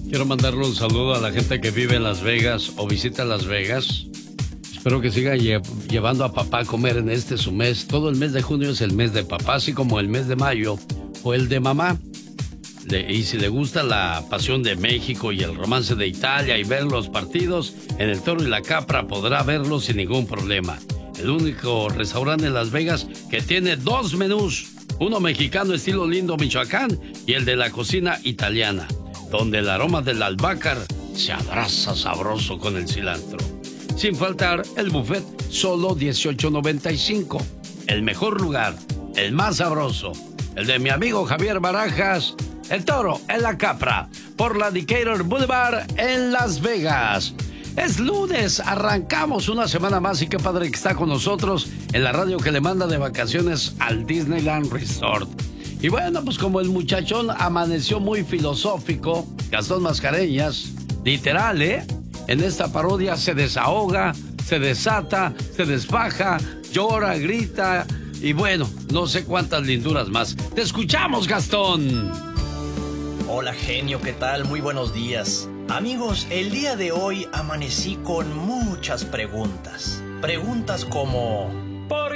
Quiero mandarle un saludo a la gente que vive en Las Vegas o visita Las Vegas. Espero que sigan llevando a papá a comer en este su mes. Todo el mes de junio es el mes de papá, así como el mes de mayo fue el de mamá. Y si le gusta la pasión de México y el romance de Italia y ver los partidos, en el Toro y la Capra podrá verlos sin ningún problema. El único restaurante en Las Vegas que tiene 2 menús. Uno mexicano estilo Lindo, Michoacán, y el de la cocina italiana, donde el aroma del albácar se abraza sabroso con el cilantro. Sin faltar el buffet, solo $18.95. El mejor lugar, el más sabroso, el de mi amigo Javier Barajas, el Toro en la Capra, por la Decatur Boulevard en Las Vegas. Es lunes, arrancamos una semana más y qué padre que está con nosotros en la radio que le manda de vacaciones al Disneyland Resort. Y bueno, pues como el muchachón amaneció muy filosófico, Gastón Mascareñas, literal, en esta parodia se desahoga, se desata, se desfaja, llora, grita y bueno, no sé cuántas linduras más. ¡Te escuchamos, Gastón! Hola, genio, ¿qué tal? Muy buenos días. Amigos, el día de hoy amanecí con muchas preguntas. Preguntas como... ¿por